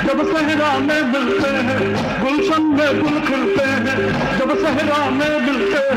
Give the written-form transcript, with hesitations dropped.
जब सहरा में मिलते हैं गुलशन में गुल खिलते हैं, जब सहरा में मिलते